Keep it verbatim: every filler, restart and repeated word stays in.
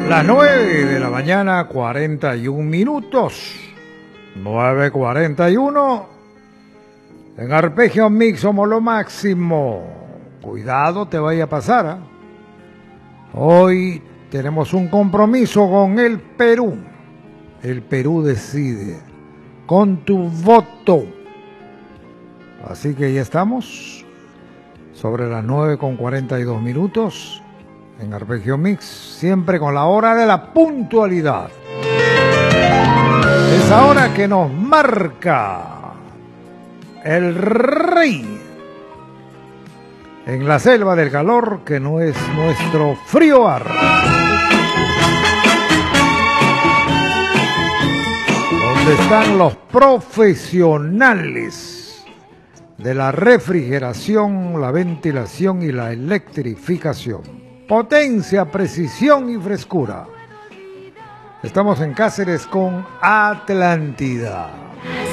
Las nueve de la mañana, cuarenta y un minutos. nueve cuarenta y uno. En Arpegio Mix somos lo máximo. Cuidado, te vaya a pasar, ¿eh? Hoy tenemos un compromiso con el Perú. El Perú decide con tu voto. Así que ya estamos sobre las nueve con cuarenta y dos minutos en Arpegio Mix, siempre con la hora de la puntualidad. Esa hora que nos marca el rey en la selva del calor, que no es nuestro frioar. Donde están los profesionales de la refrigeración, la ventilación y la electrificación. Potencia, precisión y frescura. Estamos en Cáceres con Atlántida.